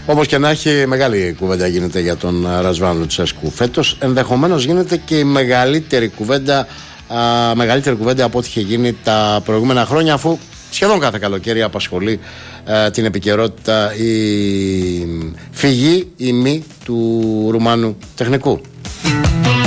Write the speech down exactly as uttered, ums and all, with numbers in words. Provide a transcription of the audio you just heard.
Όπως και να έχει, μεγάλη κουβέντα γίνεται για τον Ρασβάν Λουτσέσκου φέτος. Ενδεχομένως γίνεται και η μεγαλύτερη κουβέντα, α, μεγαλύτερη κουβέντα από ό,τι είχε γίνει τα προηγούμενα χρόνια, αφού σχεδόν κάθε καλοκαίρι απασχολεί α, την επικαιρότητα η φυγή ή μη του Ρουμάνου τεχνικού.